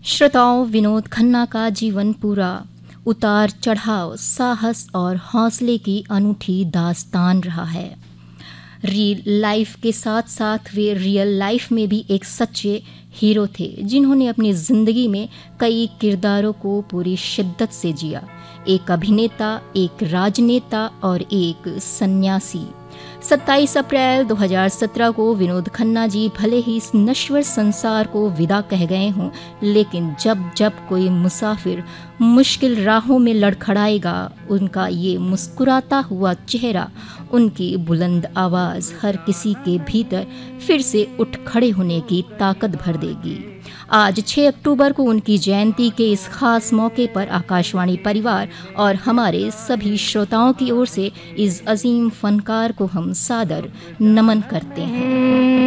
श्रोताओं, विनोद खन्ना का जीवन पूरा उतार चढ़ाव, साहस और हौसले की अनूठी दास्तान रहा है। रियल लाइफ के साथ साथ वे रियल लाइफ में भी एक सच्चे हीरो थे, जिन्होंने अपनी ज़िंदगी में कई किरदारों को पूरी शिद्दत से जिया। एक अभिनेता, एक राजनेता और एक सन्यासी। 27 अप्रैल 2017 को विनोद खन्ना जी भले ही इस नश्वर संसार को विदा कह गए हों, लेकिन जब जब कोई मुसाफिर मुश्किल राहों में लड़खड़ाएगा, उनका ये मुस्कुराता हुआ चेहरा, उनकी बुलंद आवाज़ हर किसी के भीतर फिर से उठ खड़े होने की ताकत भर देगी। आज 6 अक्टूबर को उनकी जयंती के इस खास मौके पर आकाशवाणी परिवार और हमारे सभी श्रोताओं की ओर से इस अजीम फनकार को हम सादर नमन करते हैं।